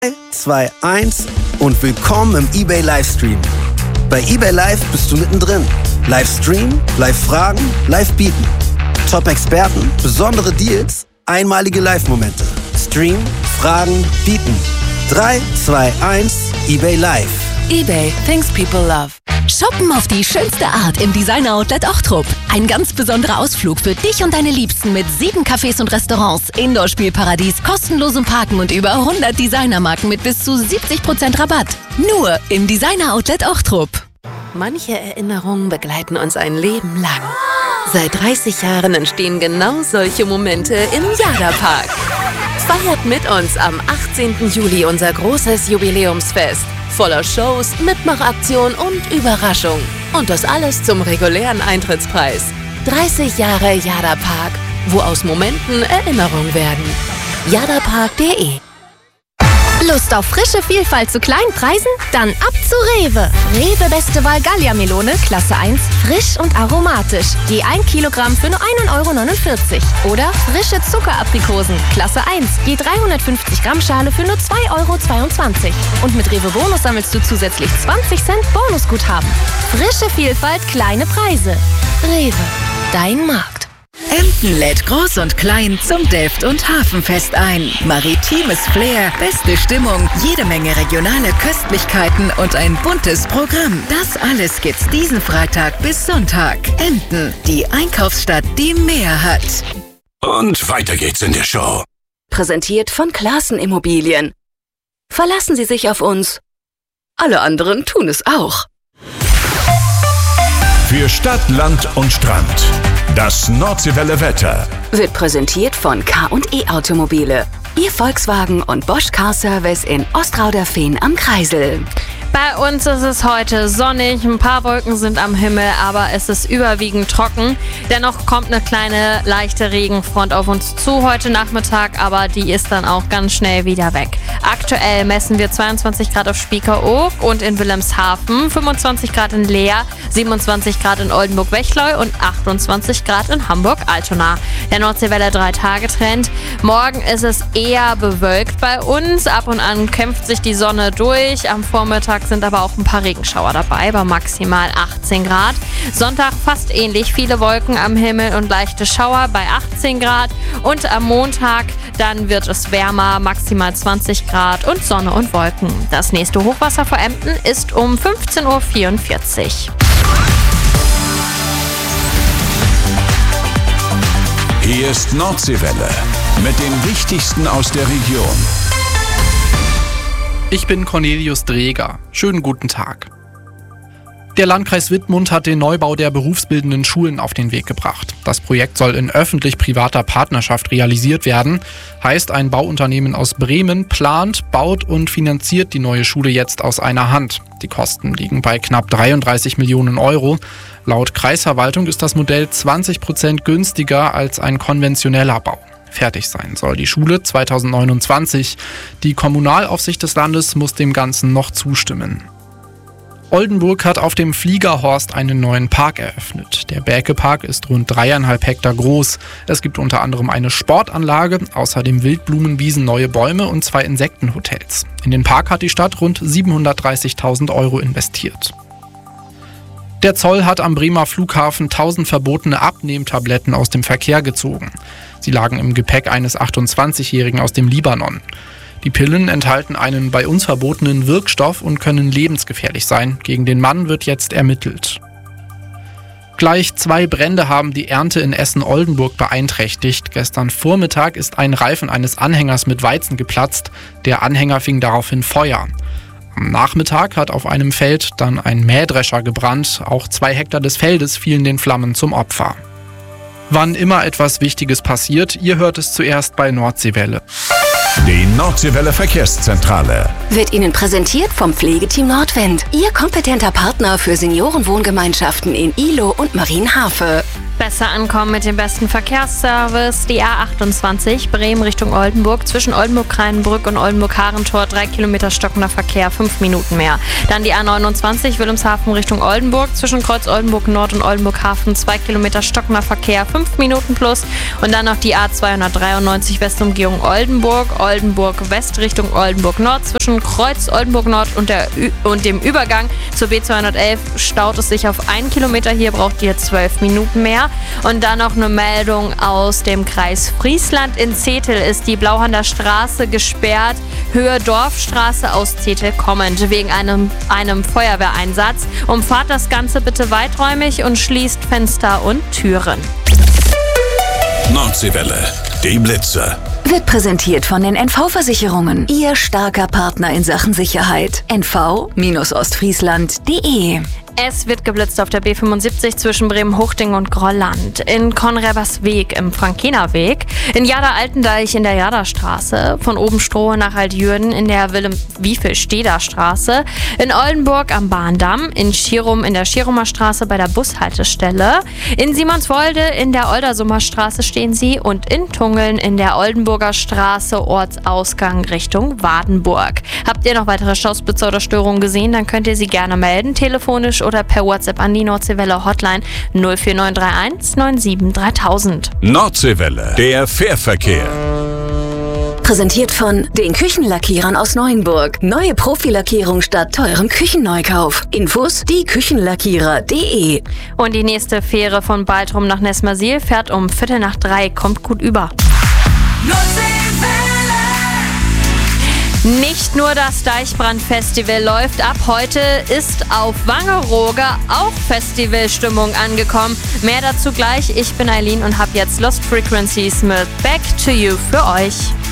2, 1 und willkommen im eBay Livestream. Bei eBay Live bist du mittendrin. Livestream, Live-Fragen, Live-Bieten. Top-Experten, besondere Deals, einmalige Live-Momente. Stream, Fragen, Bieten. 3, 2, 1, eBay Live. eBay, things people love. Shoppen auf die schönste Art im Designer-Outlet Ochtrup. Ein ganz besonderer Ausflug für dich und deine Liebsten mit 7 Cafés und Restaurants, Indoor-Spielparadies, kostenlosem Parken und über 100 Designermarken mit bis zu 70% Rabatt. Nur im Designer-Outlet Ochtrup. Manche Erinnerungen begleiten uns ein Leben lang. Seit 30 Jahren entstehen genau solche Momente im Jada-Park. Feiert mit uns am 18. Juli unser großes Jubiläumsfest. Voller Shows, Mitmachaktion und Überraschung. Und das alles zum regulären Eintrittspreis. 30 Jahre Jada-Park, wo aus Momenten Erinnerungen werden. jadapark.de. Lust auf frische Vielfalt zu kleinen Preisen? Dann ab zu Rewe. Rewe Beste Wahl Gallia-Melone, Klasse 1, frisch und aromatisch. Je 1 Kilogramm für nur 1,49 € Oder frische Zuckeraprikosen, Klasse 1, je 350 Gramm Schale für nur 2,22 €. Und mit Rewe Bonus sammelst du zusätzlich 20 Cent Bonusguthaben. Frische Vielfalt, kleine Preise. Rewe, dein Markt. Emden lädt Groß und Klein zum Delft- und Hafenfest ein. Maritimes Flair, beste Stimmung, jede Menge regionale Köstlichkeiten und ein buntes Programm. Das alles gibt's diesen Freitag bis Sonntag. Emden, die Einkaufsstadt, die mehr hat. Und weiter geht's in der Show. Präsentiert von Classen Immobilien. Verlassen Sie sich auf uns. Alle anderen tun es auch. Für Stadt, Land und Strand. Das Nordseewelle Wetter Wird präsentiert von K&E Automobile. Ihr Volkswagen und Bosch Car Service in Ostrauderfehn am Kreisel. Bei uns ist es heute sonnig, ein paar Wolken sind am Himmel, aber es ist überwiegend trocken. Dennoch kommt eine kleine leichte Regenfront auf uns zu heute Nachmittag, aber die ist dann auch ganz schnell wieder weg. Aktuell messen wir 22 Grad auf Spiekeroog und in Wilhelmshaven, 25 Grad in Leer, 27 Grad in Oldenburg-Wechleu und 28 Grad in Hamburg-Altona. Der Nordseewelle 3-Tage-Trend. Morgen ist es eher bewölkt bei uns. Ab und an kämpft sich die Sonne durch. Am Vormittag sind aber auch ein paar Regenschauer dabei, bei maximal 18 Grad. Sonntag fast ähnlich, viele Wolken am Himmel und leichte Schauer bei 18 Grad. Und am Montag, dann wird es wärmer, maximal 20 Grad und Sonne und Wolken. Das nächste Hochwasser vor Emden ist um 15:44 Uhr. Hier ist Nordseewelle mit dem Wichtigsten aus der Region. Ich bin Cornelius Dreger. Schönen guten Tag. Der Landkreis Wittmund hat den Neubau der berufsbildenden Schulen auf den Weg gebracht. Das Projekt soll in öffentlich-privater Partnerschaft realisiert werden. Heißt, ein Bauunternehmen aus Bremen plant, baut und finanziert die neue Schule jetzt aus einer Hand. Die Kosten liegen bei knapp 33 Millionen €. Laut Kreisverwaltung ist das Modell 20% günstiger als ein konventioneller Bau. Fertig sein soll die Schule 2029. Die Kommunalaufsicht des Landes muss dem Ganzen noch zustimmen. Oldenburg hat auf dem Fliegerhorst einen neuen Park eröffnet. Der Bäke-Park ist rund 3,5 Hektar groß. Es gibt unter anderem eine Sportanlage, außerdem Wildblumenwiesen, neue Bäume und 2 Insektenhotels. In den Park hat die Stadt rund 730.000 € investiert. Der Zoll hat am Bremer Flughafen 1000 verbotene Abnehmtabletten aus dem Verkehr gezogen. Sie lagen im Gepäck eines 28-Jährigen aus dem Libanon. Die Pillen enthalten einen bei uns verbotenen Wirkstoff und können lebensgefährlich sein. Gegen den Mann wird jetzt ermittelt. Gleich 2 Brände haben die Ernte in Essen-Oldenburg beeinträchtigt. Gestern Vormittag ist ein Reifen eines Anhängers mit Weizen geplatzt. Der Anhänger fing daraufhin Feuer. Am Nachmittag hat auf einem Feld dann ein Mähdrescher gebrannt. Auch 2 Hektar des Feldes fielen den Flammen zum Opfer. Wann immer etwas Wichtiges passiert, ihr hört es zuerst bei Nordseewelle. Die Nordseewelle Verkehrszentrale Wird Ihnen präsentiert vom Pflegeteam Nordwind. Ihr kompetenter Partner für Seniorenwohngemeinschaften in Ihlow und Marienhafe. Besser ankommen mit dem besten Verkehrsservice. Die A28 Bremen Richtung Oldenburg zwischen Oldenburg-Kreinenbrück und Oldenburg-Harentor 3 Kilometer stockender Verkehr, 5 Minuten mehr. Dann die A29 Wilhelmshaven Richtung Oldenburg zwischen Kreuz Oldenburg Nord und Oldenburg-Hafen 2 Kilometer stockender Verkehr, 5 Minuten plus. Und dann noch die A293 Westumgehung Oldenburg, Oldenburg West Richtung Oldenburg Nord zwischen Kreuz Oldenburg Nord und dem Übergang zur B211 staut es sich auf 1 Kilometer. Hier braucht ihr 12 Minuten mehr. Und dann noch eine Meldung aus dem Kreis Friesland. In Zetel ist die Blauhander Straße gesperrt, Höhe Dorfstraße aus Zetel kommend, wegen einem Feuerwehreinsatz. Umfahrt das Ganze bitte weiträumig und schließt Fenster und Türen. Nordseewelle, die Blitzer. Wird präsentiert von den NV-Versicherungen. Ihr starker Partner in Sachen Sicherheit. nv-ostfriesland.de. Es wird geblitzt auf der B75 zwischen Bremen-Hochding und Grolland, in Konrebersweg im Frankenerweg, in Jada-Altendeich in der Jadastraße, von Obenstrohe nach Altjürden in der Wilhelm-Wiefelsteder-Straße, in Oldenburg am Bahndamm, in Schirum in der Schirumer Straße bei der Bushaltestelle, in Simonswolde in der Oldersummer Straße stehen sie und in Tungeln in der Oldenburger Straße, Ortsausgang Richtung Wadenburg. Habt ihr noch weitere Stausblitzer oder Störungen gesehen, dann könnt ihr sie gerne melden, telefonisch oder per WhatsApp an die Nordseewelle Hotline 04931 97 3000. Nordseewelle, der Fährverkehr. Präsentiert von den Küchenlackierern aus Neuenburg. Neue Profilackierung statt teurem Küchenneukauf. Infos dieküchenlackierer.de. Und die nächste Fähre von Baltrum nach Nesmersiel fährt um 2:45, kommt gut über. Nicht nur das Deichbrand-Festival läuft, ab heute ist auf Wangerooge auch Festivalstimmung angekommen. Mehr dazu gleich. Ich bin Eileen und habe jetzt Lost Frequencies mit Back to You für euch.